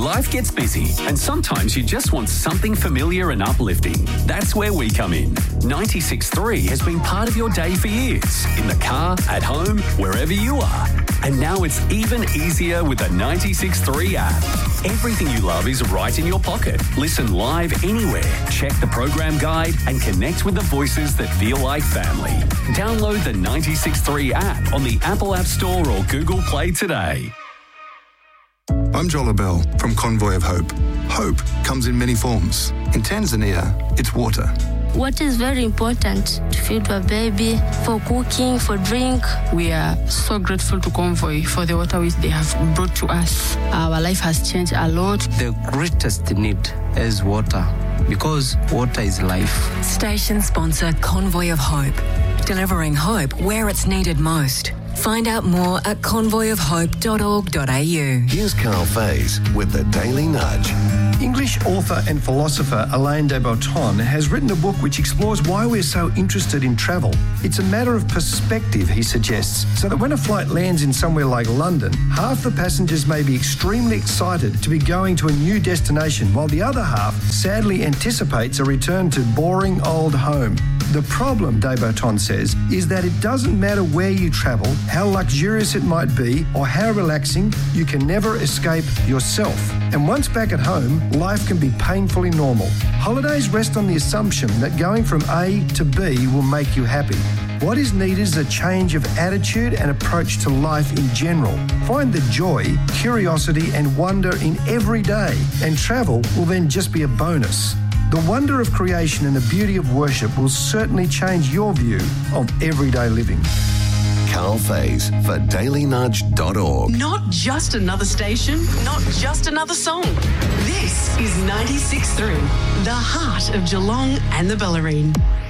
Life gets busy, and sometimes you just want something familiar and uplifting. That's where we come in. 96.3 has been part of your day for years. In the car, at home, wherever you are. And now it's even easier with the 96.3 app. Everything you love is right in your pocket. Listen live anywhere. Check the program guide and connect with the voices that feel like family. Download the 96.3 app on the Apple App Store or Google Play today. I'm Joel Abell from Convoy of Hope. Hope comes in many forms. In Tanzania, it's water. Water is very important to feed a baby, for cooking, for drink. We are so grateful to Convoy for the water which they have brought to us. Our life has changed a lot. The greatest need is water, because water is life. Station sponsor Convoy of Hope, delivering hope where it's needed most. Find out more at convoyofhope.org.au. Here's Carl Faze with the Daily Nudge. English author and philosopher Alain de Botton has written a book which explores why we're so interested in travel. It's a matter of perspective, he suggests, so that when a flight lands in somewhere like London, half the passengers may be extremely excited to be going to a new destination, while the other half sadly anticipates a return to boring old home. The problem, de Botton says, is that it doesn't matter where you travel, how luxurious it might be, or how relaxing, you can never escape yourself. And once back at home, life can be painfully normal. Holidays rest on the assumption that going from A to B will make you happy. What is needed is a change of attitude and approach to life in general. Find the joy, curiosity, and wonder in every day, and travel will then just be a bonus. The wonder of creation and the beauty of worship will certainly change your view of everyday living. Carl Faze for dailynudge.org. Not just another station, not just another song. This is 96.3, the heart of Geelong and the Bellarine.